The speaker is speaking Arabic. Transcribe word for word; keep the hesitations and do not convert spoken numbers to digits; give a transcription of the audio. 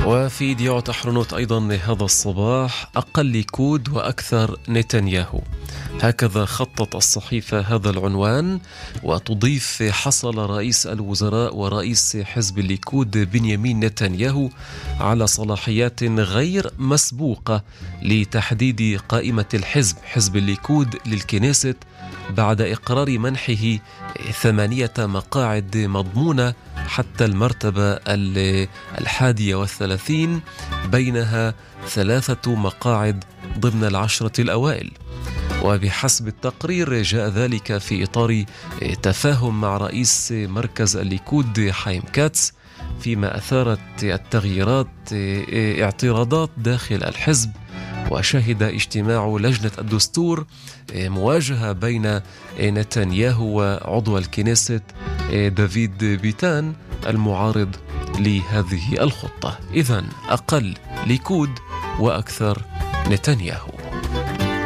وفي يديوع أحرنوت أيضا هذا الصباح: أقل ليكود وأكثر نتنياهو. هكذا خطط الصحيفة هذا العنوان، وتضيف: حصل رئيس الوزراء ورئيس حزب الليكود بنيامين نتنياهو على صلاحيات غير مسبوقة لتحديد قائمة الحزب حزب الليكود للكنيست بعد إقرار منحه ثمانية مقاعد مضمونة حتى المرتبة الحادية والثلاثين، بينها ثلاثة مقاعد ضمن العشرة الأوائل. وبحسب التقرير جاء ذلك في إطار تفاهم مع رئيس مركز الليكود حايم كاتس، فيما أثارت التغييرات اعتراضات داخل الحزب. وشهد اجتماع لجنة الدستور مواجهة بين نتنياهو وعضو الكنيست دافيد بيتان المعارض لهذه الخطة. إذن أقل ليكود وأكثر نتنياهو.